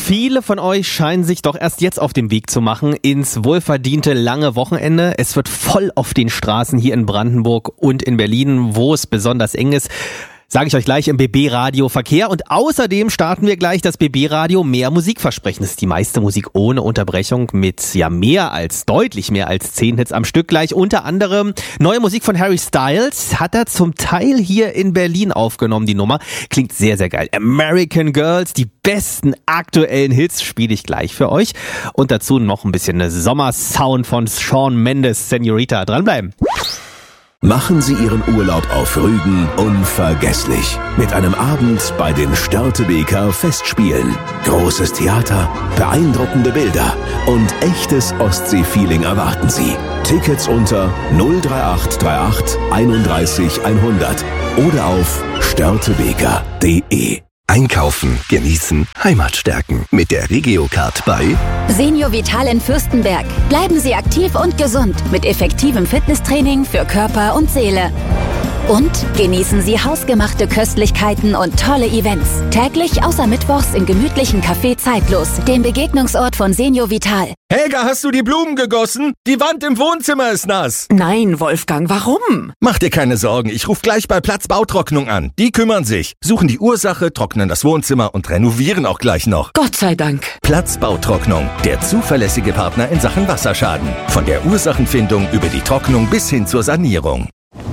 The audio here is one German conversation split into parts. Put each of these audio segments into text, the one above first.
Viele von euch scheinen sich doch erst jetzt auf den Weg zu machen ins wohlverdiente lange Wochenende. Es wird voll auf den Straßen hier in Brandenburg und in Berlin, wo es besonders eng ist. Sage ich euch gleich im BB-Radio Verkehr. Und außerdem starten wir gleich das BB-Radio Mehr Musikversprechen. Das ist die meiste Musik ohne Unterbrechung mit deutlich mehr als 10 Hits am Stück gleich. Unter anderem neue Musik von Harry Styles hat er zum Teil hier in Berlin aufgenommen, die Nummer. Klingt sehr, sehr geil. American Girls, die besten aktuellen Hits spiele ich gleich für euch. Und dazu noch ein bisschen Sommersound von Shawn Mendes, Senorita. Dranbleiben. Machen Sie Ihren Urlaub auf Rügen unvergesslich. Mit einem Abend bei den Störtebeker Festspielen. Großes Theater, beeindruckende Bilder und echtes Ostsee-Feeling erwarten Sie. Tickets unter 03838 31 100 oder auf störtebeker.de. Einkaufen, genießen, Heimat stärken. Mit der Regiocard bei Senior Vital in Fürstenberg. Bleiben Sie aktiv und gesund mit effektivem Fitnesstraining für Körper und Seele. Und genießen Sie hausgemachte Köstlichkeiten und tolle Events. Täglich außer Mittwochs im gemütlichen Café Zeitlos, dem Begegnungsort von Senior Vital. Helga, hast du die Blumen gegossen? Die Wand im Wohnzimmer ist nass. Nein, Wolfgang, warum? Mach dir keine Sorgen, ich rufe gleich bei Platz Bautrocknung an. Die kümmern sich, suchen die Ursache, trocknen das Wohnzimmer und renovieren auch gleich noch. Gott sei Dank. Platz Bautrocknung, der zuverlässige Partner in Sachen Wasserschaden. Von der Ursachenfindung über die Trocknung bis hin zur Sanierung.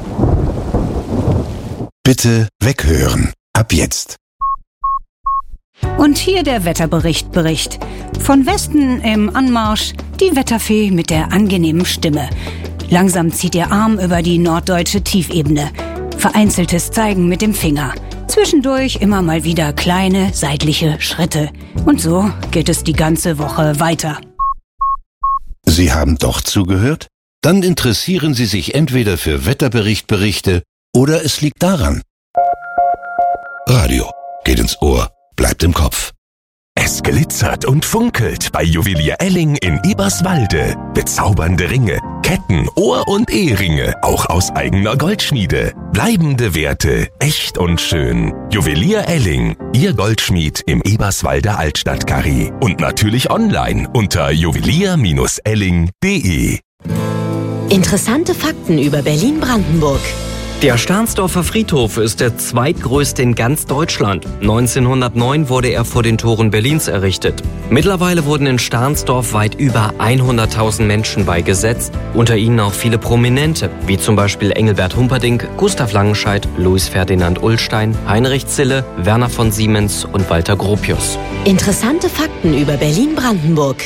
Bitte weghören. Ab jetzt. Und hier der Wetterbericht. Von Westen im Anmarsch die Wetterfee mit der angenehmen Stimme. Langsam zieht ihr Arm über die norddeutsche Tiefebene. Vereinzeltes Zeigen mit dem Finger. Zwischendurch immer mal wieder kleine seitliche Schritte. Und so geht es die ganze Woche weiter. Sie haben doch zugehört? Dann interessieren Sie sich entweder für Wetterberichte oder es liegt daran. Radio geht ins Ohr, bleibt im Kopf. Es glitzert und funkelt bei Juwelier Elling in Eberswalde. Bezaubernde Ringe, Ketten, Ohr- und Eheringe, auch aus eigener Goldschmiede. Bleibende Werte, echt und schön. Juwelier Elling, Ihr Goldschmied im Eberswalder Altstadtkarree. Und natürlich online unter juwelier-elling.de. Interessante Fakten über Berlin-Brandenburg. Der Stahnsdorfer Friedhof ist der zweitgrößte in ganz Deutschland. 1909 wurde er vor den Toren Berlins errichtet. Mittlerweile wurden in Stahnsdorf weit über 100.000 Menschen beigesetzt, unter ihnen auch viele Prominente, wie zum Beispiel Engelbert Humperdinck, Gustav Langenscheidt, Louis Ferdinand Ullstein, Heinrich Zille, Werner von Siemens und Walter Gropius. Interessante Fakten über Berlin-Brandenburg.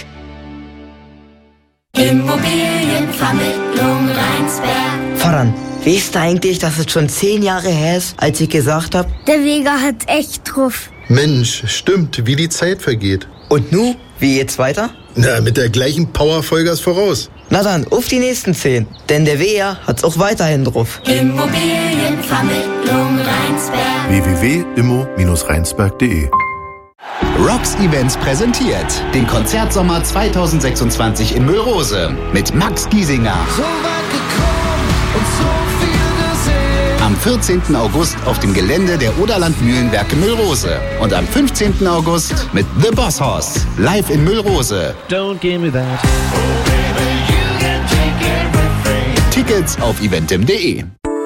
Immobilienvermittlung Rheinsberg. Voran. Weißt du eigentlich, dass es schon 10 Jahre her ist, als ich gesagt habe? Der Vega hat echt drauf. Mensch, stimmt, wie die Zeit vergeht. Und nu, wie geht's weiter? Na, mit der gleichen Power Vollgas voraus. Na dann, auf die nächsten 10. Denn der Vega hat's auch weiterhin drauf. Immobilienvermittlung Rheinsberg. www.immo-rheinsberg.de. Rocks Events präsentiert den Konzertsommer 2026 in Müllrose mit Max Giesinger. So weit gekommen und so viel gesehen. Am 14. August auf dem Gelände der Oderland Mühlenwerke Müllrose. Und am 15. August mit The Boss Hoss live in Müllrose. Don't give me that. Oh baby, you can take everything. Tickets auf eventim.de.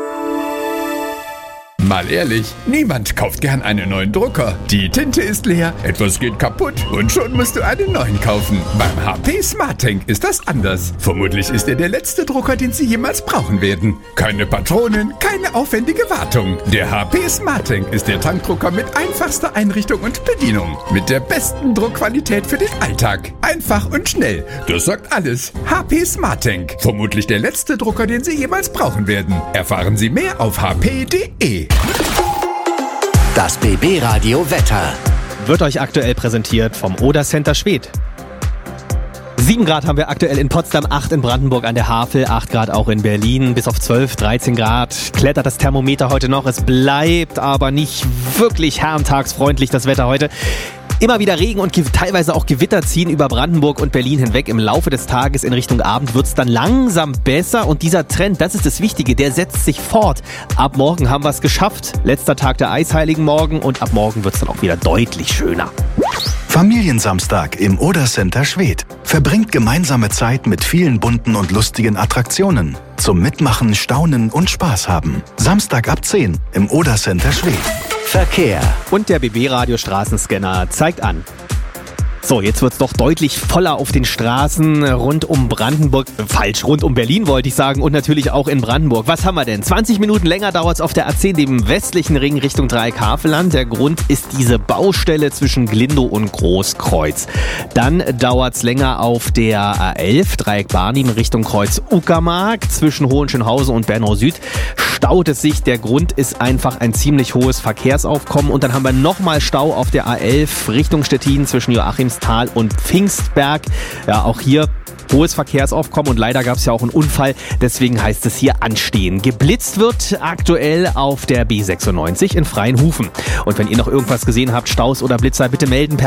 Mal ehrlich, niemand kauft gern einen neuen Drucker. Die Tinte ist leer, etwas geht kaputt und schon musst du einen neuen kaufen. Beim HP SmartTank ist das anders. Vermutlich ist er der letzte Drucker, den Sie jemals brauchen werden. Keine Patronen, keine aufwendige Wartung. Der HP SmartTank ist der Tankdrucker mit einfachster Einrichtung und Bedienung. Mit der besten Druckqualität für den Alltag. Einfach und schnell. Das sagt alles. HP SmartTank. Vermutlich der letzte Drucker, den Sie jemals brauchen werden. Erfahren Sie mehr auf hp.de. Das BB-Radio Wetter. Wird euch aktuell präsentiert vom Oder Center Schwedt. 7 Grad haben wir aktuell in Potsdam, 8 in Brandenburg an der Havel, 8 Grad auch in Berlin, bis auf 12, 13 Grad klettert das Thermometer heute noch. Es bleibt aber nicht wirklich herrentagsfreundlich, das Wetter heute. Immer wieder Regen und teilweise auch Gewitter ziehen über Brandenburg und Berlin hinweg. Im Laufe des Tages in Richtung Abend wird es dann langsam besser. Und dieser Trend, das ist das Wichtige, der setzt sich fort. Ab morgen haben wir es geschafft. Letzter Tag der Eisheiligen morgen. Und ab morgen wird es dann auch wieder deutlich schöner. Familiensamstag im Oder-Center Schwedt. Verbringt gemeinsame Zeit mit vielen bunten und lustigen Attraktionen. Zum Mitmachen, Staunen und Spaß haben. Samstag ab 10 im Oder-Center Schwedt. Verkehr. Und der BB-Radio-Straßenscanner zeigt an. So, jetzt wird's doch deutlich voller auf den Straßen rund um Brandenburg. Rund um Berlin wollte ich sagen und natürlich auch in Brandenburg. Was haben wir denn? 20 Minuten länger dauert's auf der A10, dem westlichen Ring Richtung Dreieck-Havelland. Der Grund ist diese Baustelle zwischen Glindow und Großkreuz. Dann dauert's länger auf der A11, Dreieck Barnim Richtung Kreuz Uckermark. Zwischen Hohenschönhausen und Bernau Süd staut es sich. Der Grund ist einfach ein ziemlich hohes Verkehrsaufkommen. Und dann haben wir nochmal Stau auf der A11 Richtung Stettin zwischen Joachimsthal und Pfingstberg. Ja, auch hier hohes Verkehrsaufkommen und leider gab es ja auch einen Unfall. Deswegen heißt es hier anstehen. Geblitzt wird aktuell auf der B96 in Freienhufen. Und wenn ihr noch irgendwas gesehen habt, Staus oder Blitzer, bitte melden per